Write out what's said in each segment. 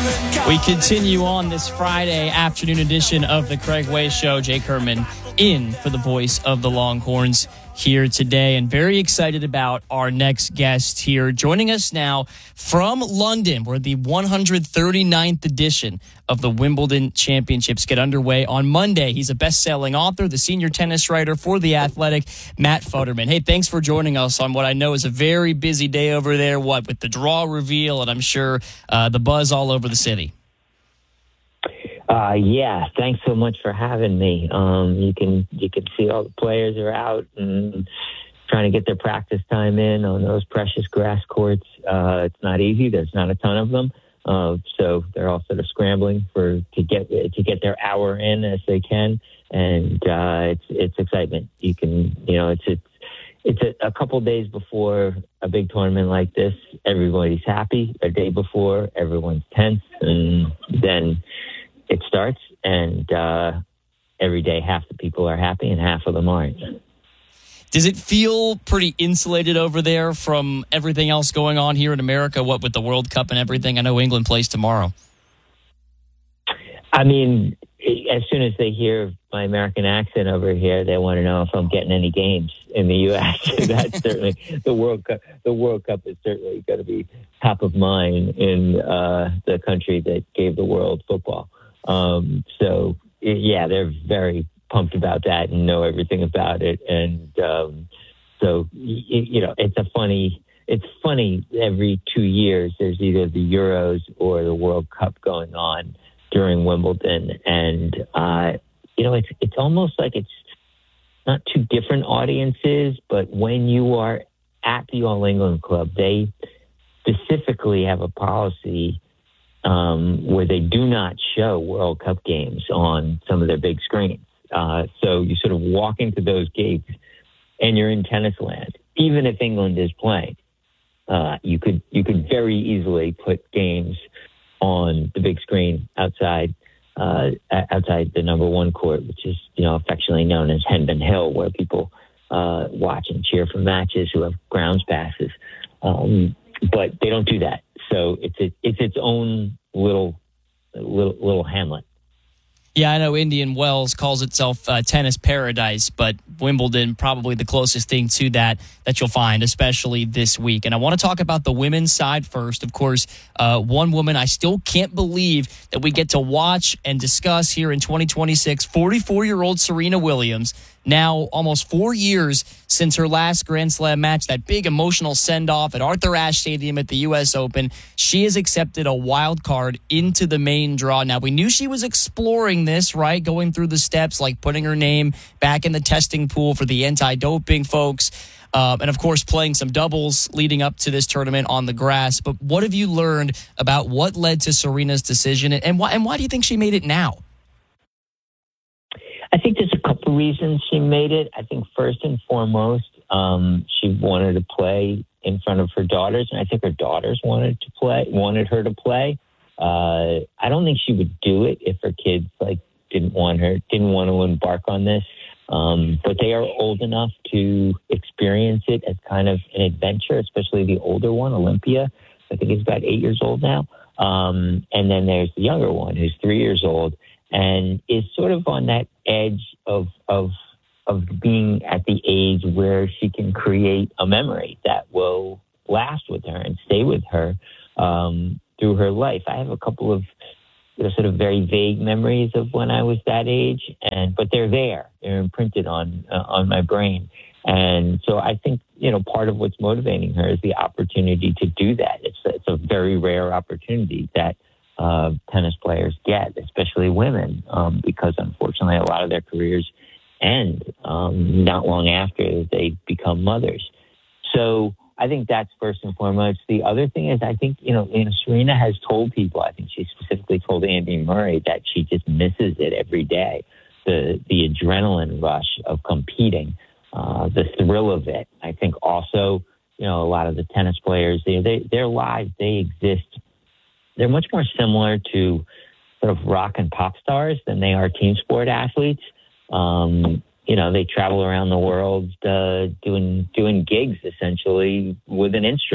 We continue on this Friday afternoon edition of the Craig Way Show. Jake Herman in for the voice of the Longhorns here today, and very excited about our next guest here. Joining us now from London, where the 139th edition of the Wimbledon Championships get underway on Monday. He's a best-selling author, the senior tennis writer for The Athletic, Matt Futterman. Hey, thanks for joining us on what I know is a very busy day over there, with the draw reveal, and I'm sure the buzz all over the city. Yeah, thanks so much for having me. You can see all the players are out and trying to get their practice time in on those precious grass courts. It's not easy. There's not a ton of them. So they're all sort of scrambling to get their hour in as they can. And it's excitement. It's a couple days before a big tournament like this. Everybody's happy. A day before, everyone's tense, and then it starts, and every day half the people are happy and half of them aren't. Does it feel pretty insulated over there from everything else going on here in America, with the World Cup and everything? I know England plays tomorrow. I mean, as soon as they hear my American accent over here, they want to know if I'm getting any games in the U.S. That's certainly the World Cup. The World Cup is certainly going to be top of mind in the country that gave the world football. So yeah, they're very pumped about that and know everything about it. And, so, it's funny every 2 years, there's either the Euros or the World Cup going on during Wimbledon. And, it's almost like it's not two different audiences, but when you are at the All England Club, they specifically have a policy where they do not show World Cup games on some of their big screens. So you sort of walk into those gates and you're in tennis land. Even if England is playing, you could very easily put games on the big screen outside the number one court, which is, affectionately known as Henman Hill, where people watch and cheer for matches who have grounds passes. But they don't do that. So it's its own little hamlet. Yeah, I know Indian Wells calls itself tennis paradise, but Wimbledon probably the closest thing to that you'll find, especially this week. And I want to talk about the women's side first. Of course, one woman I still can't believe that we get to watch and discuss here in 2026, 44-year-old Serena Williams. Now, almost 4 years since her last Grand Slam match, that big emotional send-off at Arthur Ashe Stadium at the U.S. Open, she has accepted a wild card into the main draw. Now, we knew she was exploring this, right, going through the steps, like putting her name back in the testing pool for the anti-doping folks, and, of course, playing some doubles leading up to this tournament on the grass. But what have you learned about what led to Serena's decision, and why do you think she made it now? I think there's a couple reasons she made it. I think first and foremost, she wanted to play in front of her daughters, and I think her daughters wanted her to play. I don't think she would do it if her kids didn't want to embark on this. But they are old enough to experience it as kind of an adventure, especially the older one, Olympia. I think he's about 8 years old now. And then there's the younger one who's 3 years old and is sort of on that edge of being at the age where she can create a memory that will last with her and stay with her through her life. I have a couple of sort of very vague memories of when I was that age, but they're there. They're imprinted on my brain. And so I think, part of what's motivating her is the opportunity to do that. It's a very rare opportunity that tennis players get, especially women, because unfortunately a lot of their careers end not long after they become mothers. So I think that's first and foremost. The other thing is, I think, Serena has told people, I think she specifically told Andy Murray, that she just misses it every day. The adrenaline rush of competing, the thrill of it. I think also, a lot of the tennis players, their lives, they exist. They're much more similar to sort of rock and pop stars than they are team sport athletes. They travel around the world doing gigs essentially with an instrument.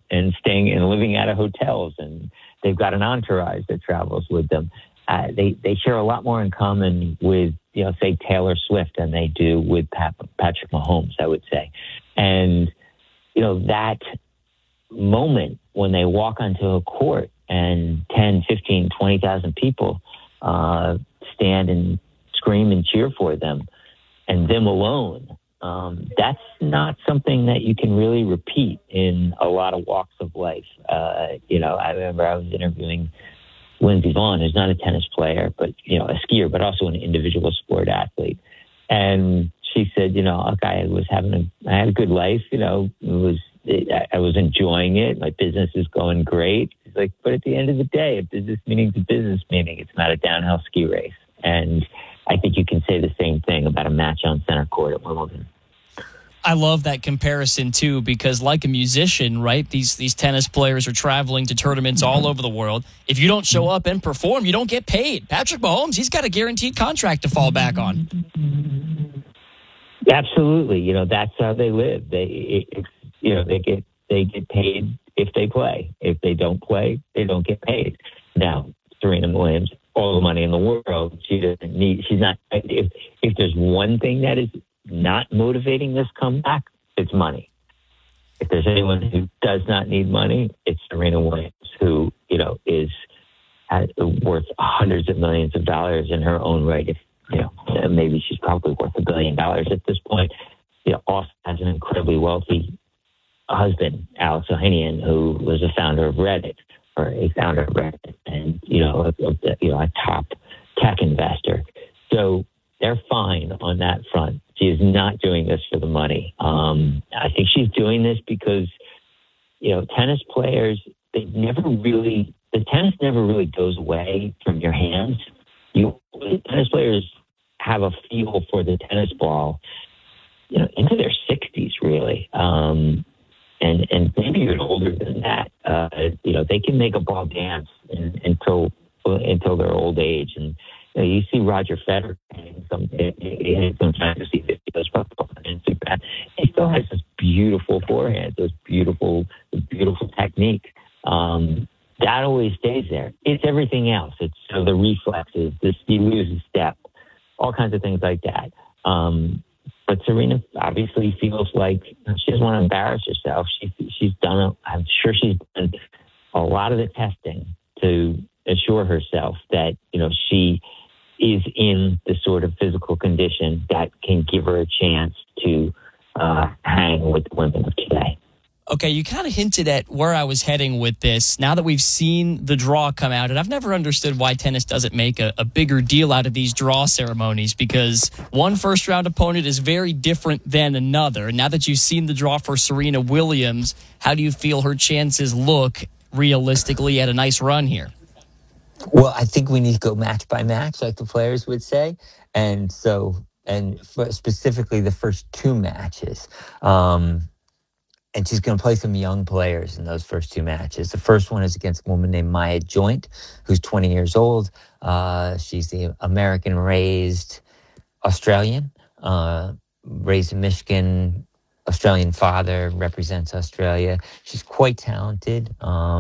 and staying and living out of hotels, and they've got an entourage that travels with them. They share a lot more in common with, say Taylor Swift than they do with Patrick Mahomes, I would say. And, that moment when they walk onto a court and 10, 15, 20,000 people stand and scream and cheer for them, and them alone, that's not something that you can really repeat in a lot of walks of life. I remember I was interviewing Lindsey Vonn, who's not a tennis player, but, a skier, but also an individual sport athlete. And she said, look, I had a good life, I was enjoying it. My business is going great. She's like, but at the end of the day, a business meaning is a business meaning. It's not a downhill ski race. And I think you can say the same thing about a match on center court at Wimbledon. I love that comparison too, because like a musician, right? These tennis players are traveling to tournaments all over the world. If you don't show up and perform, you don't get paid. Patrick Mahomes, he's got a guaranteed contract to fall back on. Absolutely, that's how they live. They get paid if they play. If they don't play, they don't get paid. Now, Serena Williams, all the money in the world, she doesn't need. She's not. If there's one thing that is not motivating this comeback, it's money. If there's anyone who does not need money, it's Serena Williams, who is worth hundreds of millions of dollars in her own right. If maybe she's probably worth $1 billion at this point. Also has an incredibly wealthy husband, Alex Ohanian, who was a founder of Reddit, and a top tech investor. So they're fine on that front. She is not doing this for the money. I think she's doing this because, tennis players, the tennis never really goes away from your hands. Tennis players have a feel for the tennis ball, into their 60s, really. And maybe even older than that. They can make a ball dance until their old age. And you see Roger Federer sometimes you see videos on Instagram. He still has this beautiful forehand, this beautiful technique. That always stays there. It's everything else. It's the reflexes, he loses step, all kinds of things like that. But Serena obviously feels like she doesn't want to embarrass herself. She's done. I'm sure she's done a lot of the testing to assure herself that she is in the sort of physical condition that can give her a chance to hang with the women of today. Okay, you kind of hinted at where I was heading with this. Now that we've seen the draw come out, and I've never understood why tennis doesn't make a bigger deal out of these draw ceremonies, because one first-round opponent is very different than another. Now that you've seen the draw for Serena Williams, how do you feel her chances look realistically at a nice run here? Well, I think we need to go match by match, like the players would say. And specifically the first two matches. And she's going to play some young players in those first two matches. The first one is against a woman named Maya Joint, who's 20 years old. She's the American-raised Australian, raised in Michigan, Australian father, represents Australia. She's quite talented,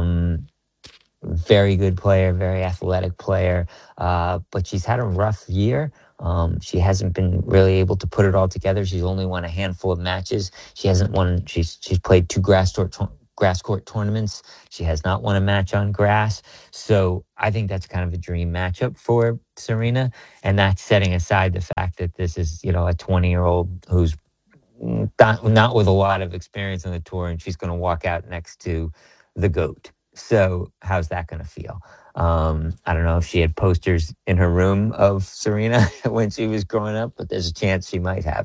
very good player, very athletic player, but she's had a rough year. She hasn't been really able to put it all together. She's only won a handful of matches. She hasn't won. She's played two grass court tournaments. She has not won a match on grass. So I think that's kind of a dream matchup for Serena. And that's setting aside the fact that this is, a 20-year-old who's not with a lot of experience on the tour, and she's going to walk out next to the GOAT. So how's that going to feel? I don't know if she had posters in her room of Serena when she was growing up, but there's a chance she might have.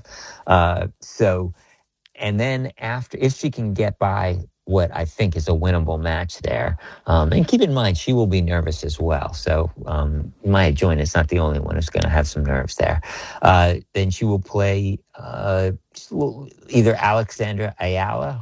And then after, if she can get by what I think is a winnable match there, and keep in mind, she will be nervous as well. So Maya Joint is not the only one who's going to have some nerves there. Then she will play either Alexandra Ayala,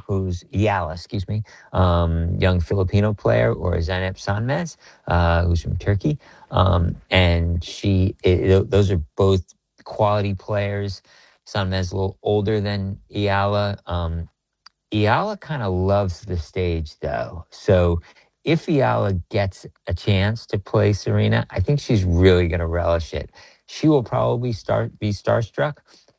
young Filipino player, or Zeynep Sanmez, who's from Turkey. And those are both quality players. Sanmez a little older than Ayala. Fiala kind of loves the stage, though. So if Fiala gets a chance to play Serena, I think she's really going to relish it. She will probably be starstruck,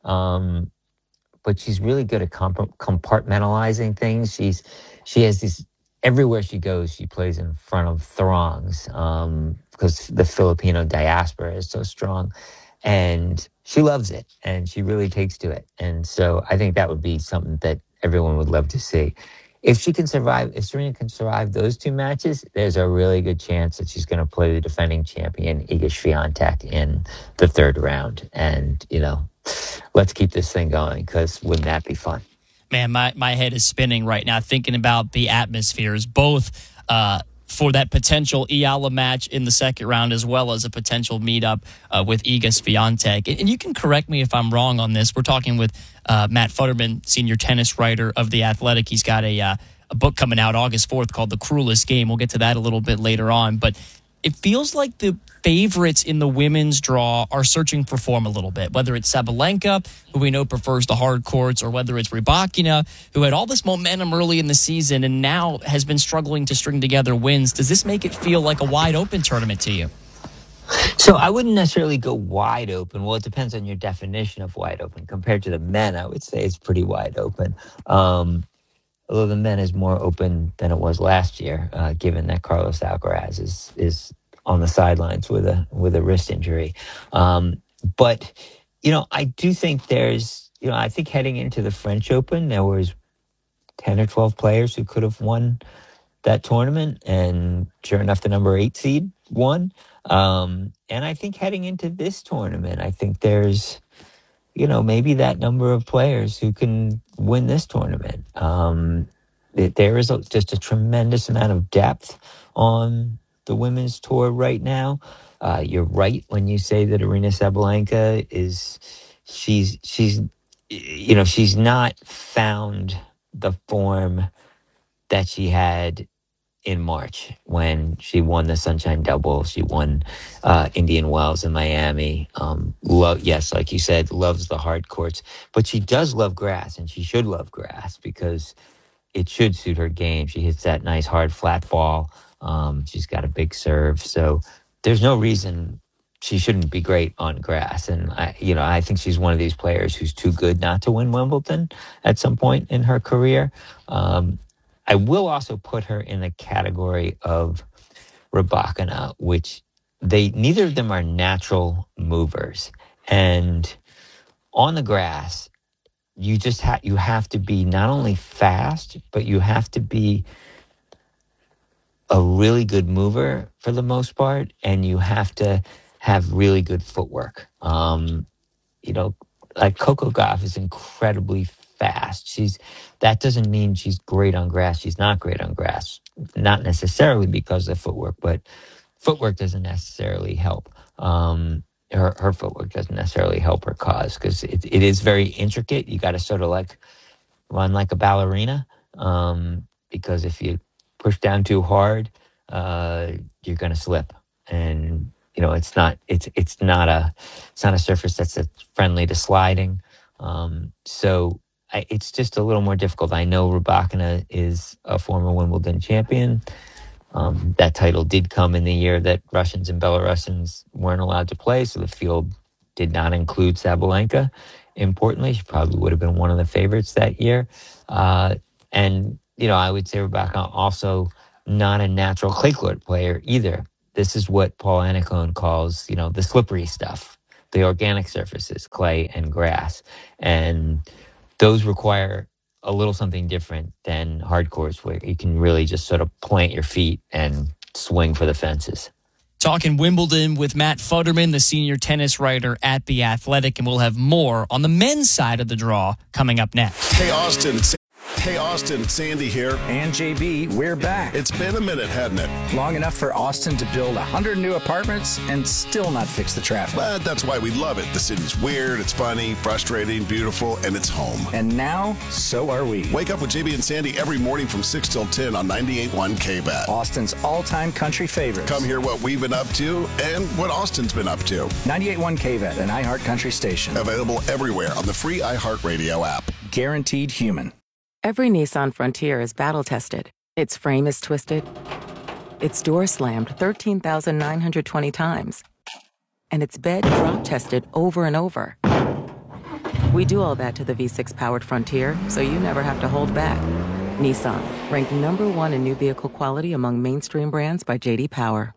but she's really good at compartmentalizing things. She has these everywhere she goes. She plays in front of throngs because the Filipino diaspora is so strong, and she loves it, and she really takes to it. And so I think that would be something that everyone would love to see. If Serena can survive those two matches, there's a really good chance that she's going to play the defending champion Iga Swiatek in the third round. And let's keep this thing going, because wouldn't that be fun? Man, my head is spinning right now thinking about the atmospheres, both for that potential Fiala match in the second round, as well as a potential meetup with Iga Swiatek. And you can correct me if I'm wrong on this. We're talking with Matt Futterman, senior tennis writer of The Athletic. He's got a book coming out August 4th called The Cruelest Game. We'll get to that a little bit later on. But it feels like the favorites in the women's draw are searching for form a little bit, whether it's Sabalenka, who we know prefers the hard courts, or whether it's Rybakina, who had all this momentum early in the season and now has been struggling to string together wins. Does this make it feel like a wide open tournament to you? So I wouldn't necessarily go wide open. Well, it depends on your definition of wide open. Compared to the men, I would say it's pretty wide open. Although the men is more open than it was last year, given that Carlos Alcaraz is on the sidelines with a wrist injury. But I do think there's, I think heading into the French Open, there was 10 or 12 players who could have won that tournament, and sure enough, the number 8 seed won. And I think heading into this tournament, I think there's, maybe that number of players who can win this tournament. There is just a tremendous amount of depth on the women's tour right now. You're right when you say that Aryna Sabalenka she's not found the form that she had in March when she won the Sunshine Double. She won Indian Wells in Miami. Yes, like you said, loves the hard courts, but she does love grass, and she should love grass because it should suit her game. She hits that nice hard flat ball. She's got a big serve, so there's no reason she shouldn't be great on grass. And I think she's one of these players who's too good not to win Wimbledon at some point in her career. I will also put her in the category of Rybakina, which neither of them are natural movers. And on the grass, you just you have to be not only fast, but you have to be a really good mover for the most part, and you have to have really good footwork. Like Coco Gauff is incredibly fast. That doesn't mean she's great on grass. She's not great on grass, not necessarily because of footwork, but footwork doesn't necessarily help. Her footwork doesn't necessarily help her cause, because it is very intricate. You got to sort of like run like a ballerina, because if you push down too hard, you're going to slip. And it's not a surface that's friendly to sliding. So it's just a little more difficult. I know Rybakina is a former Wimbledon champion. That title did come in the year that Russians and Belarusians weren't allowed to play, so the field did not include Sabalenka. Importantly, she probably would have been one of the favorites that year. And I would say Rybakina also not a natural clay court player either. This is what Paul Annacone calls, the slippery stuff, the organic surfaces, clay and grass. And those require a little something different than hard courts, where you can really just sort of plant your feet and swing for the fences. Talking Wimbledon with Matt Futterman, the senior tennis writer at The Athletic, and we'll have more on the men's side of the draw coming up next. Hey, Austin, Sandy here. And JB, we're back. It's been a minute, hasn't it? Long enough for Austin to build 100 new apartments and still not fix the traffic. But that's why we love it. The city's weird, it's funny, frustrating, beautiful, and it's home. And now, so are we. Wake up with JB and Sandy every morning from 6 till 10 on 98.1 KBAT. Austin's all-time country favorites. Come hear what we've been up to and what Austin's been up to. 98.1 KBAT, an iHeart Country station. Available everywhere on the free iHeartRadio app. Guaranteed human. Every Nissan Frontier is battle-tested. Its frame is twisted. Its door slammed 13,920 times. And its bed drop-tested over and over. We do all that to the V6-powered Frontier, so you never have to hold back. Nissan, ranked #1 in new vehicle quality among mainstream brands by J.D. Power.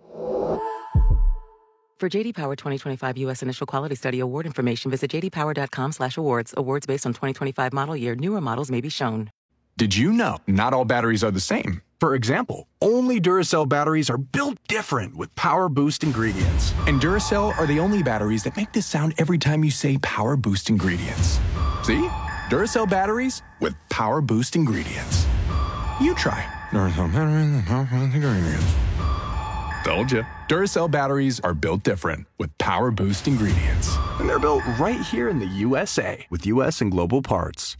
For J.D. Power 2025 U.S. Initial Quality Study award information, visit jdpower.com/awards. Awards based on 2025 model year. Newer models may be shown. Did you know not all batteries are the same? For example, only Duracell batteries are built different with Power Boost ingredients. And Duracell are the only batteries that make this sound every time you say Power Boost ingredients. See? Duracell batteries with Power Boost ingredients. You try. Duracell batteries with Power Boost ingredients. Told you. Duracell batteries are built different with Power Boost ingredients. And they're built right here in the USA with US and global parts.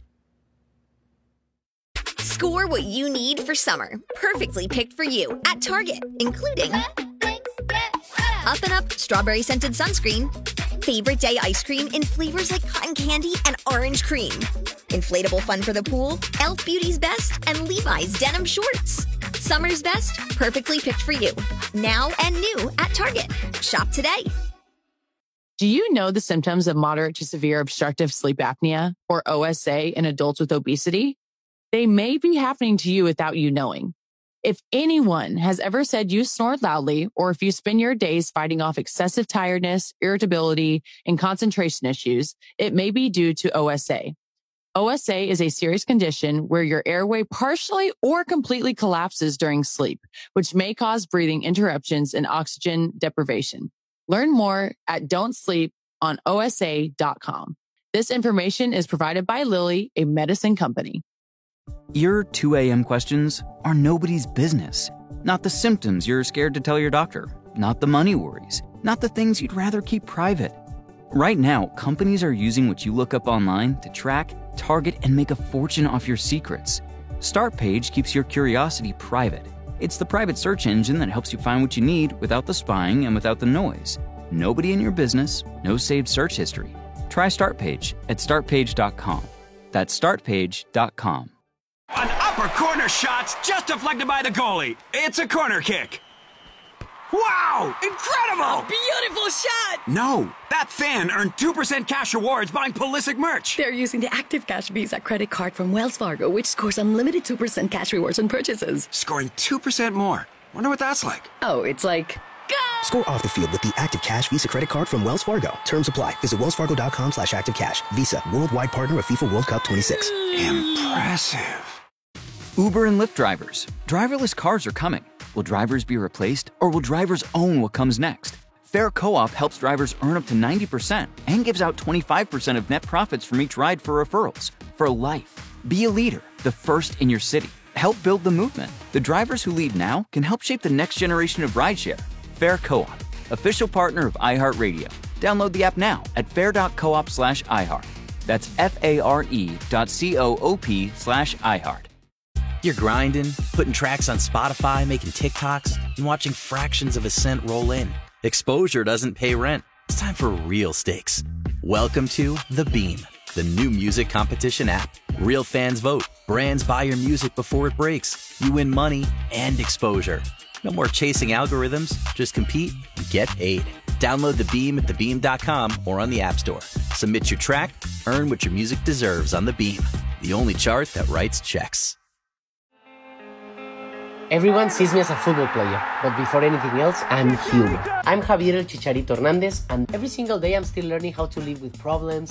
Score what you need for summer. Perfectly picked for you at Target, including Up and Up strawberry scented sunscreen, favorite day ice cream in flavors like cotton candy and orange cream, inflatable fun for the pool, Elf Beauty's Best, and Levi's denim shorts. Summer's best, perfectly picked for you. Now and new at Target. Shop today. Do you know the symptoms of moderate to severe obstructive sleep apnea, or OSA, in adults with obesity? They may be happening to you without you knowing. If anyone has ever said you snore loudly, or if you spend your days fighting off excessive tiredness, irritability, and concentration issues, it may be due to OSA. OSA is a serious condition where your airway partially or completely collapses during sleep, which may cause breathing interruptions and oxygen deprivation. Learn more at don'tsleeponosa.com. This information is provided by Lilly, a medicine company. Your 2 a.m. questions are nobody's business. Not the symptoms you're scared to tell your doctor. Not the money worries. Not the things you'd rather keep private. Right now, companies are using what you look up online to track, target, and make a fortune off your secrets. Startpage keeps your curiosity private. It's the private search engine that helps you find what you need without the spying and without the noise. Nobody in your business, no saved search history. Try Startpage at startpage.com. That's startpage.com. An upper corner shot's just deflected by the goalie. It's a corner kick. Wow! Incredible! A beautiful shot! No, that fan earned 2% cash rewards buying Pulisic merch. They're using the Active Cash Visa credit card from Wells Fargo, which scores unlimited 2% cash rewards on purchases. Scoring 2% more. Wonder what that's like. Oh, it's like... Go! Score off the field with the Active Cash Visa credit card from Wells Fargo. Terms apply. Visit wellsfargo.com/activecash. Visa, worldwide partner of FIFA World Cup 26. Impressive. Uber and Lyft drivers. Driverless cars are coming. Will drivers be replaced, or will drivers own what comes next? Fair Co-op helps drivers earn up to 90% and gives out 25% of net profits from each ride for referrals. For life. Be a leader, the first in your city. Help build the movement. The drivers who lead now can help shape the next generation of rideshare. Fair Co-op, official partner of iHeartRadio. Download the app now at fair.coop/iHeart. That's FARE.coop/iHeart. You're grinding, putting tracks on Spotify, making TikToks, and watching fractions of a cent roll in. Exposure doesn't pay rent. It's time for real stakes. Welcome to The Beam, the new music competition app. Real fans vote. Brands buy your music before it breaks. You win money and exposure. No more chasing algorithms. Just compete and get paid. Download The Beam at thebeam.com or on the App Store. Submit your track, earn what your music deserves on The Beam, the only chart that writes checks. Everyone sees me as a football player, but before anything else, I'm human. I'm Javier El Chicharito Hernandez, and every single day I'm still learning how to live with problems,